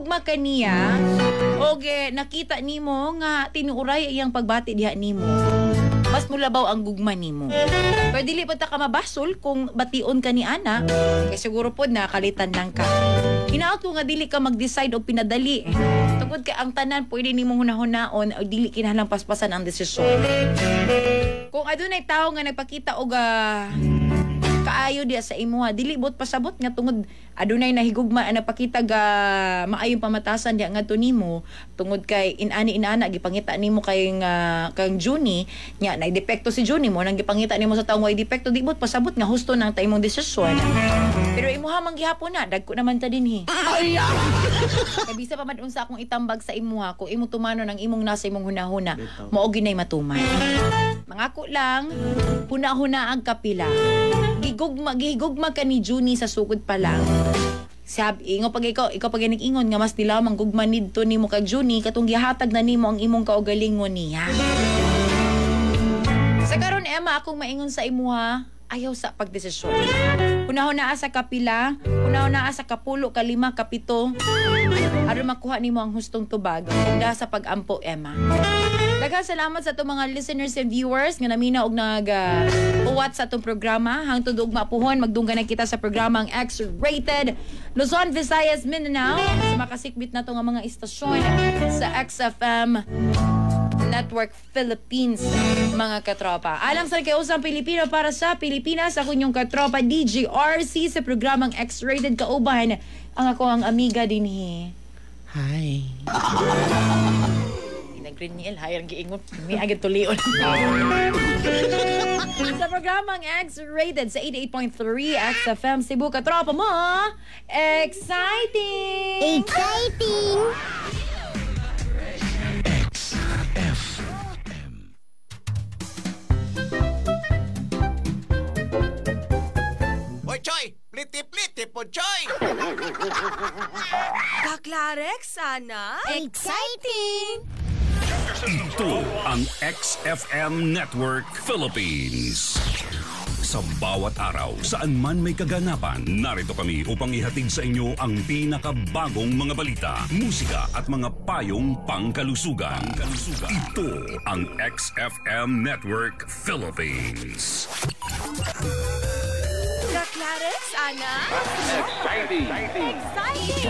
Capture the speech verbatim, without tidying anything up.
gihigugma ka niya o ge, nakita nimo nga tinuuray iyang pagbati diha nimo, mas mulabaw ang gugma nimo. Pero dili pa ta ka mabasol kung bation ka ni ana, kay siguro pod nakalitan lang ka. Hinaot ko nga dili ka mag-decide o pinadali. Tungod kay ang tanan pwede nimong hunahunaon o dili kinahanglang paspasan ang desisyon. Kung adunay tawo nga nagpakita og uh, kaayo diya sa imuha, dili bot pasabot nga tungod adunay nahigugma ang napakita ga maayong pamatasan diya ngadto nimo, tungod kay inani inana gipangita nimo kay nga kang Juni nya na depekto si Juni mo nang gipangita nimo sa taong way depekto, di bot pasabot nga husto nang ta imong desisyon. Pero imuha man gihapon na dagko naman ta dinhi. Kay bisa pa man unsa akong itambag sa imuha kung imo tumano nang imong nasa imong hunahuna, mao ginay matuman. Mangako lang, huna-huna ang kapila. Gigugma, gigugma ka ni Juni sa sugod pa lang. Sabi, ingo pag ikaw, ikaw pag ingon nga mas nila manggugma nidto nimo kag Juni katong gihatag na nimo ang imong kaugalingon niya. Sa karon Emma, akong maingon sa imuha, ayaw sa pagdesisyon. Hunahuna sa kapila, hunahuna sa kapulo, kalima, kapito. Aron makuha nimo ang hustong tubag, hunda sa pag-ampo Emma. Daghang salamat sa itong mga listeners and viewers nga namina og nag-uwat uh, sa itong programa. Hangtod og mapuhon, magdunggan na kita sa programang X-Rated Luzon, Visayas, Mindanao. Sa makasikbit na itong mga istasyon sa X F M Network Philippines, mga katropa. Alam sa kausang Pilipino para sa Pilipinas, ako yung katropa D J R C sa programang X-Rated Kauban. Ang ako ang amiga din he. Hi. Green hayang giingon mi agad tulion. Sa programang X-Rated sa eighty-eight point three X F M Cebu, katropa mo, exciting! Exciting! X F M. Hoy, Choy! Pliti-pliti po, Choy! Kaklarek, sana? Exciting! Ito ang X F M Network Philippines. Sa bawat araw, saan man may kaganapan, narito kami upang ihatid sa inyo ang pinakabagong mga balita, musika at mga payong pangkalusugan. Ito ang X F M Network Philippines. Kaklarek, sana? Exciting! Exciting!